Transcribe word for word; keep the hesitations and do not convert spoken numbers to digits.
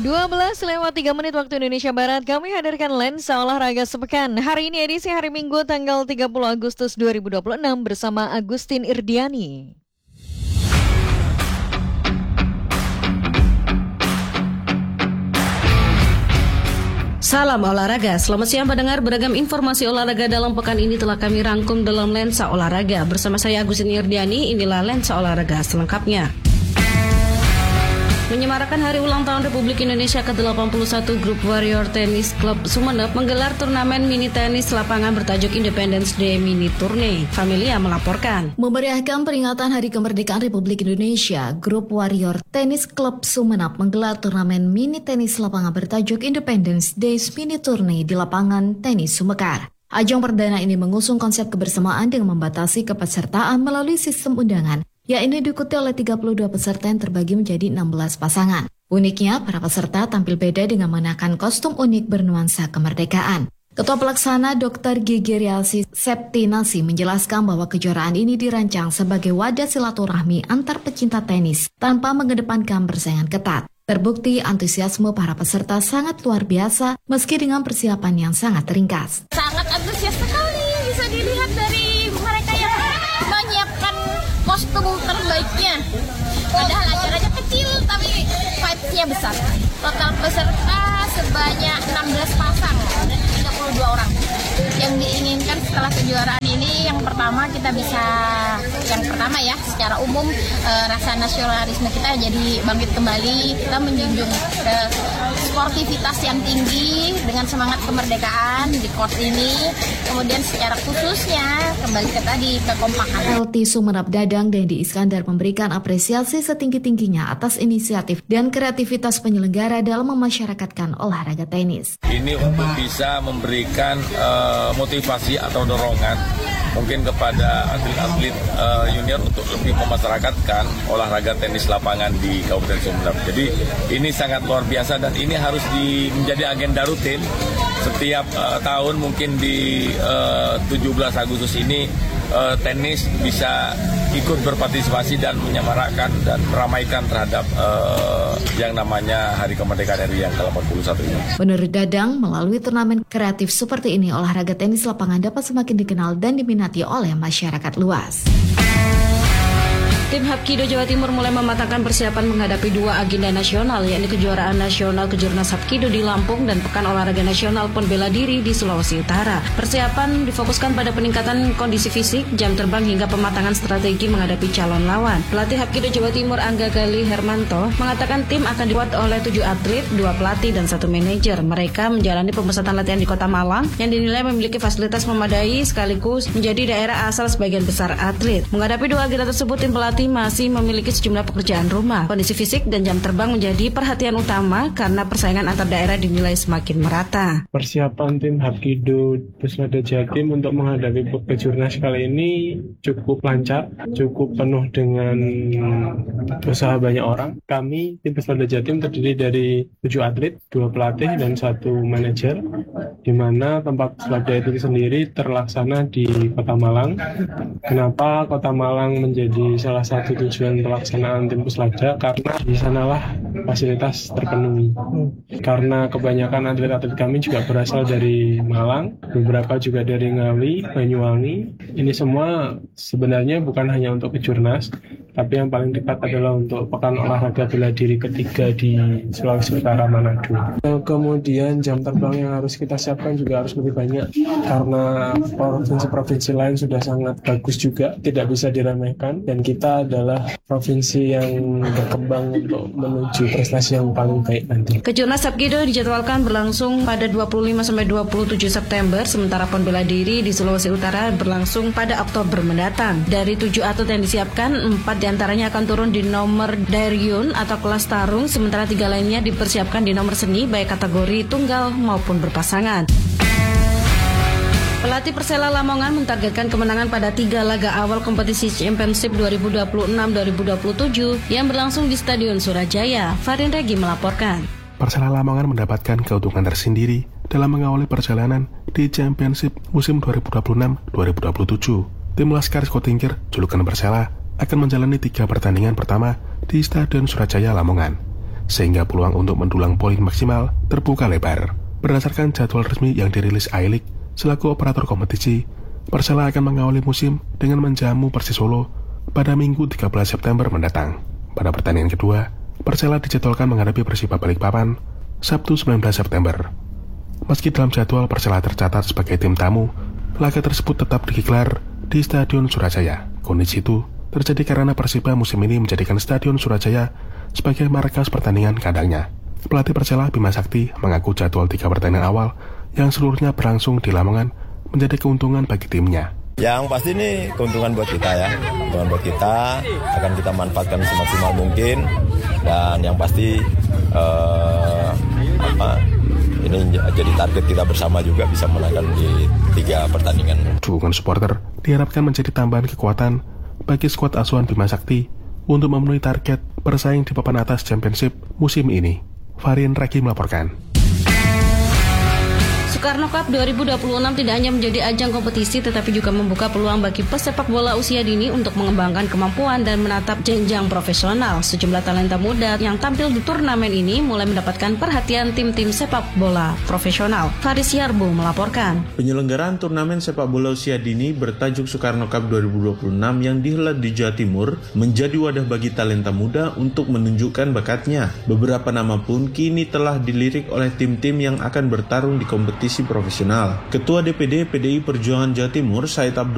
dua belas lewat tiga menit waktu Indonesia Barat, kami hadirkan Lensa Olahraga Sepekan. Hari ini edisi hari Minggu tanggal tiga puluh Agustus dua ribu dua puluh enam bersama Agustin Irdiani. Salam olahraga, selamat siang pendengar. Beragam informasi olahraga dalam pekan ini telah kami rangkum dalam Lensa Olahraga. Bersama saya Agustin Irdiani, inilah Lensa Olahraga selengkapnya. Menyemarakan hari ulang tahun Republik Indonesia ke delapan puluh satu, Grup Warrior Tennis Club Sumeneb menggelar turnamen mini tenis lapangan bertajuk Independence Day Mini Tourney. Familia melaporkan. Memeriahkan peringatan Hari Kemerdekaan Republik Indonesia, Grup Warrior Tennis Club Sumeneb menggelar turnamen mini tenis lapangan bertajuk Independence Day Mini Tourney di lapangan tenis Sumekar. Ajang perdana ini mengusung konsep kebersamaan dengan membatasi kepesertaan melalui sistem undangan, yakni diikuti oleh tiga puluh dua peserta yang terbagi menjadi enam belas pasangan. Uniknya, para peserta tampil beda dengan mengenakan kostum unik bernuansa kemerdekaan. Ketua Pelaksana Doktor Gigi Rialsi Septinasi menjelaskan bahwa kejuaraan ini dirancang sebagai wadah silaturahmi antar pecinta tenis tanpa mengedepankan persaingan ketat. Terbukti antusiasme para peserta sangat luar biasa meski dengan persiapan yang sangat ringkas. Sangat antusias sekali, bisa dilihat dari mereka yang menyiapkan kostum terbaiknya. Padahal acaranya kecil tapi vibes-nya besar. Total peserta sebanyak enam belas pasang, tiga puluh dua orang. Yang diinginkan setelah kejuaraan ini, yang pertama kita bisa, yang pertama ya, secara umum e, rasa nasionalisme kita jadi bangkit kembali. Kita menjunjung e, sportivitas yang tinggi dengan semangat kemerdekaan di court ini. Kemudian secara khususnya kembali ke tadi kekompakan. L T Sumeneb Dadang Dendi Iskandar memberikan apresiasi setinggi-tingginya atas inisiatif dan kreativitas penyelenggara dalam memasyarakatkan olahraga tenis. Ini untuk bisa memberikan uh, motivasi atau dorongan mungkin kepada atlet-atlet uh, junior untuk lebih memasyarakatkan olahraga tenis lapangan di Kabupaten Sumeneb. Jadi ini sangat luar biasa dan ini harus di, menjadi agenda rutin setiap uh, tahun. Mungkin di uh, tujuh belas Agustus ini uh, tenis bisa ikut berpartisipasi dan menyemarakan dan meramaikan terhadap uh, yang namanya Hari Kemerdekaan R I yang ke delapan puluh satu ini. Menurut Dadang, melalui turnamen kreatif seperti ini, olahraga tenis lapangan dapat semakin dikenal dan diminati oleh masyarakat luas. Tim Hapkido Jawa Timur mulai mematangkan persiapan menghadapi dua agenda nasional, yakni Kejuaraan Nasional Kejurnas Hapkido di Lampung dan Pekan Olahraga Nasional Pon Bela Diri di Sulawesi Utara. Persiapan difokuskan pada peningkatan kondisi fisik, jam terbang hingga pematangan strategi menghadapi calon lawan. Pelatih Hapkido Jawa Timur Angga Gali Hermanto mengatakan tim akan dibuat oleh tujuh atlet, dua pelatih dan satu manajer. Mereka menjalani pemusatan latihan di Kota Malang yang dinilai memiliki fasilitas memadai sekaligus menjadi daerah asal sebagian besar atlet. Menghadapi dua agenda tersebut, tim pelatih masih memiliki sejumlah pekerjaan rumah. Kondisi fisik dan jam terbang menjadi perhatian utama karena persaingan antar daerah dinilai semakin merata. Persiapan tim Hapkido Pusnada Jatim untuk menghadapi Kejurnas kali ini cukup lancar, cukup penuh dengan usaha banyak orang. Kami tim Pusnada Jatim terdiri dari tujuh atlet, dua pelatih dan satu manajer, di mana tempat Pusnada itu sendiri terlaksana di Kota Malang. Kenapa Kota Malang menjadi salah satu satu tujuan pelaksanaan tim Puslada? Karena di sanalah fasilitas terpenuhi. Karena kebanyakan atlet-atlet kami juga berasal dari Malang, beberapa juga dari Ngawi, Banyuwangi. Ini semua sebenarnya bukan hanya untuk Kejurnas, tapi yang paling dekat adalah untuk Pekan Olahraga Bela Diri ketiga di Sulawesi Utara Manado. Kemudian jam terbang yang harus kita siapkan juga harus lebih banyak, karena provinsi-provinsi lain sudah sangat bagus juga, tidak bisa diremehkan, dan kita adalah provinsi yang berkembang untuk menuju prestasi yang paling baik nanti. Kejurnas Hapkido dijadwalkan berlangsung pada dua puluh lima sampai dua puluh tujuh September, sementara Pon Bela Diri di Sulawesi Utara berlangsung pada Oktober mendatang. Dari tujuh atlet yang disiapkan, empat diantaranya akan turun di nomor Daryun atau kelas tarung, sementara tiga lainnya dipersiapkan di nomor seni baik kategori tunggal maupun berpasangan. Pelatih Persela Lamongan mentargetkan kemenangan pada tiga laga awal kompetisi Championship dua ribu dua puluh enam dua ribu dua puluh tujuh yang berlangsung di Stadion Surajaya. Farin Regi melaporkan. Persela Lamongan mendapatkan keuntungan tersendiri dalam mengawali perjalanan di Championship musim dua ribu dua puluh enam dua ribu dua puluh tujuh. Tim Laskar Skotingkir, julukan Persela, akan menjalani tiga pertandingan pertama di Stadion Surajaya Lamongan. sehingga peluang untuk mendulang poin maksimal terbuka lebar. Berdasarkan jadwal resmi yang dirilis I-League, selaku operator kompetisi, Persela akan mengawali musim dengan menjamu Persis Solo pada Minggu tiga belas September mendatang. Pada pertandingan kedua, Persela dijadwalkan menghadapi Persiba Balikpapan Sabtu sembilan belas September. Meski dalam jadwal Persela tercatat sebagai tim tamu, laga tersebut tetap digelar di Stadion Surajaya. Kondisi itu terjadi karena Persiba musim ini menjadikan Stadion Surajaya sebagai markas pertandingan kandangnya. Pelatih Persela Bima Sakti mengaku jadwal tiga pertandingan awal yang seluruhnya berlangsung di Lamongan menjadi keuntungan bagi timnya. Yang pasti ini keuntungan buat kita ya, keuntungan buat kita, akan kita manfaatkan semaksimal mungkin, dan yang pasti eh, apa, ini jadi target kita bersama juga bisa menangkan di tiga pertandingan. Dukungan supporter diharapkan menjadi tambahan kekuatan bagi skuad asuhan Bima Sakti untuk memenuhi target bersaing di papan atas Championship musim ini. Varian Ragi melaporkan. Soekarno Cup dua ribu dua puluh enam tidak hanya menjadi ajang kompetisi tetapi juga membuka peluang bagi pesepak bola usia dini untuk mengembangkan kemampuan dan menatap jenjang profesional. Sejumlah talenta muda yang tampil di turnamen ini mulai mendapatkan perhatian tim-tim sepak bola profesional. Faris Yarbo melaporkan. Penyelenggaraan turnamen sepak bola usia dini bertajuk Soekarno Cup dua ribu dua puluh enam yang dihelat di Jawa Timur menjadi wadah bagi talenta muda untuk menunjukkan bakatnya. Beberapa nama pun kini telah dilirik oleh tim-tim yang akan bertarung di kompetisi profesional. Ketua D P D P D I Perjuangan Jawa Timur, Said Abdul